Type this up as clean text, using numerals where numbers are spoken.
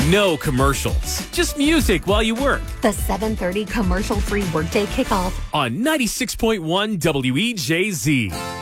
No commercials. Just music while you work. The 7:30 commercial-free workday kickoff On 96.1 WEJZ.